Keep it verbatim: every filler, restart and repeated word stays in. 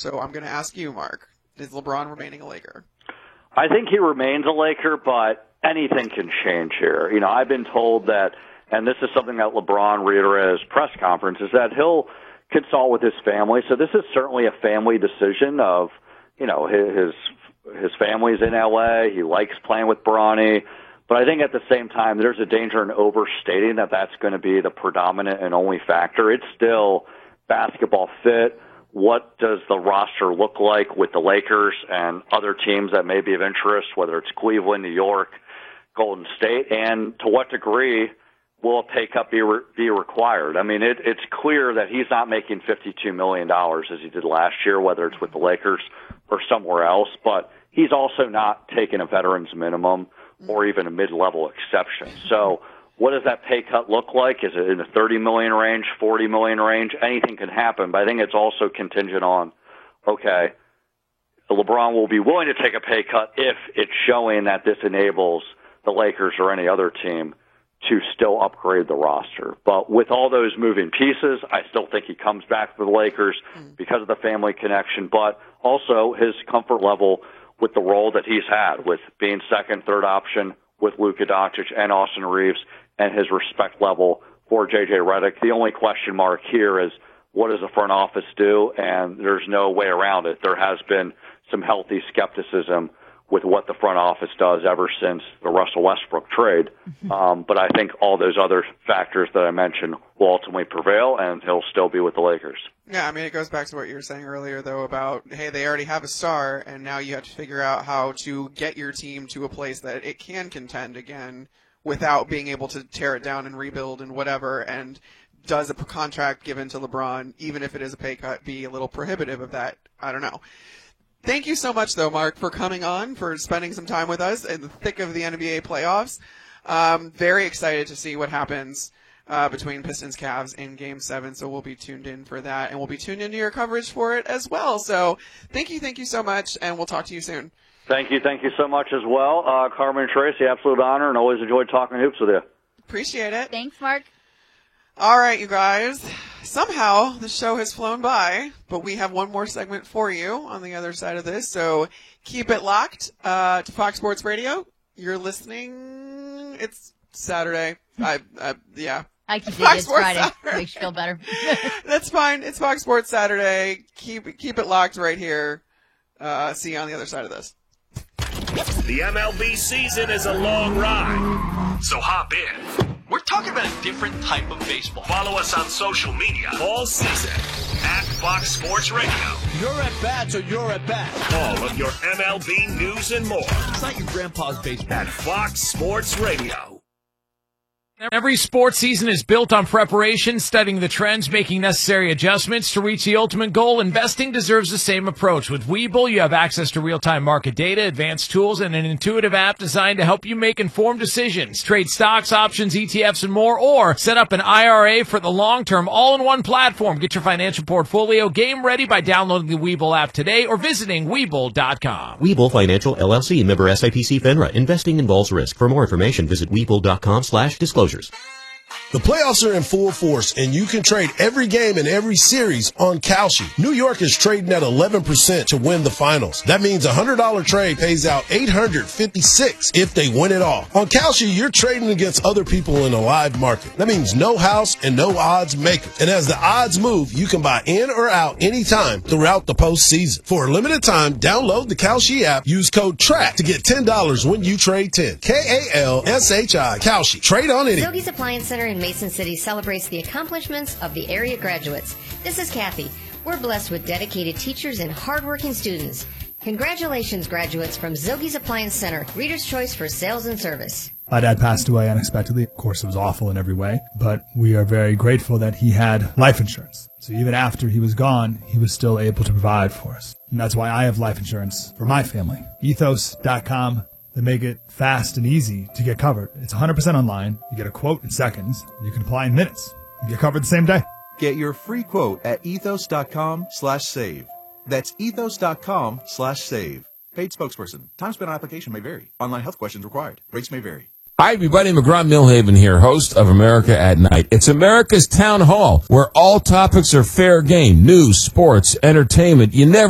So I'm going to ask you, Mark, is LeBron remaining a Laker? I think he remains a Laker, but anything can change here. You know, I've been told that, and this is something that LeBron reiterated at his press conference, is that he'll consult with his family. So this is certainly a family decision of, you know, his his family's in L A. He likes playing with Bronny. But I think at the same time, there's a danger in overstating that that's going to be the predominant and only factor. It's still basketball fit. What does the roster look like with the Lakers and other teams that may be of interest, whether it's Cleveland, New York, Golden State, and to what degree will a pay cut be, re- be required? I mean, it, it's clear that he's not making fifty-two million dollars as he did last year, whether it's with the Lakers or somewhere else, but he's also not taking a veteran's minimum or even a mid-level exception. So what does that pay cut look like? Is it in the thirty million dollars range, forty million dollars range? Anything can happen, but I think it's also contingent on, okay, LeBron will be willing to take a pay cut if it's showing that this enables the Lakers or any other team to still upgrade the roster. But with all those moving pieces, I still think he comes back to the Lakers because of the family connection, but also his comfort level with the role that he's had with being second, third option with Luka Doncic and Austin Reeves, and his respect level for J J Redick. The only question mark here is, what does the front office do? And there's no way around it. There has been some healthy skepticism with what the front office does ever since the Russell Westbrook trade. Um, but I think all those other factors that I mentioned will ultimately prevail, and he'll still be with the Lakers. Yeah, I mean, it goes back to what you were saying earlier, though, about, hey, they already have a star, and now you have to figure out how to get your team to a place that it can contend again without being able to tear it down and rebuild and whatever. And does a contract given to LeBron, even if it is a pay cut, be a little prohibitive of that? I don't know. Thank you so much, though, Mark, for coming on, for spending some time with us in the thick of the N B A playoffs. Um, very excited to see what happens uh, between Pistons Cavs in Game seven, so we'll be tuned in for that, and we'll be tuned into your coverage for it as well. So thank you, thank you so much, and we'll talk to you soon. Thank you, thank you so much as well. Uh, Carmen and Tracy, absolute honor, and always enjoyed talking hoops with you. Appreciate it. Thanks, Mark. All right, you guys. Somehow the show has flown by, but we have one more segment for you on the other side of this. So keep it locked uh, to Fox Sports Radio. You're listening. It's Saturday. I, I yeah. I keep thinking it's Friday. Saturday. Makes you feel better. That's fine. It's Fox Sports Saturday. Keep keep it locked right here. Uh, see you on the other side of this. The M L B season is a long ride, so hop in. We're talking about a different type of baseball. Follow us on social media all season at Fox Sports Radio. You're at bats or you're at bat. All of your M L B news and more. It's not your grandpa's baseball. At Fox Sports Radio. Every sports season is built on preparation, studying the trends, making necessary adjustments to reach the ultimate goal. Investing deserves the same approach. With Webull, you have access to real-time market data, advanced tools, and an intuitive app designed to help you make informed decisions. Trade stocks, options, E T Fs, and more, or set up an I R A for the long term, all in one platform. Get your financial portfolio game ready by downloading the Webull app today or visiting Webull dot com. Webull Financial, L L C, member S I P C FINRA. Investing involves risk. For more information, visit Webull dot com slash disclosures. The playoffs are in full force, and you can trade every game and every series on Kalshi. New York is trading at eleven percent to win the finals. That means a one hundred dollars trade pays out eight hundred fifty-six dollars if they win it all. On Kalshi, you're trading against other people in a live market. That means no house and no odds makers. And as the odds move, you can buy in or out anytime throughout the postseason. For a limited time, download the Kalshi app. Use code TRACK to get ten dollars when you trade ten. K A L S H I, Kalshi. Trade on anything. Zogi's Appliance Center in Mason City celebrates the accomplishments of the area graduates. This is Kathy. We're blessed with dedicated teachers and hardworking students. Congratulations, graduates from Zogi's Appliance Center, Reader's Choice for Sales and Service. My dad passed away unexpectedly. Of course, it was awful in every way, but we are very grateful that he had life insurance. So even after he was gone, he was still able to provide for us. And that's why I have life insurance for my family. ethos dot com. They make it fast and easy to get covered. It's one hundred percent online. You get a quote in seconds. You can apply in minutes. You get covered the same day. Get your free quote at ethos dot com slash save. That's ethos dot com slash save. Paid spokesperson. Time spent on application may vary. Online health questions required. Rates may vary. Hi, everybody. McGraw-Milhaven here, host of America at Night. It's America's Town Hall, where all topics are fair game. News, sports, entertainment. You never